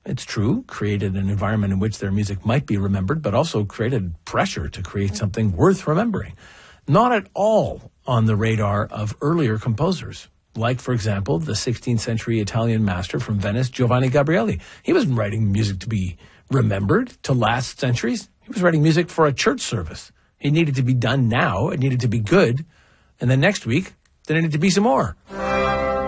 it's true, created an environment in which their music might be remembered, but also created pressure to create something worth remembering. Not at all on the radar of earlier composers, like, for example, the 16th century Italian master from Venice, Giovanni Gabrieli. He wasn't writing music to be remembered to last centuries. He was writing music for a church service. It needed to be done now. It needed to be good. And then next week, there needed to be some more.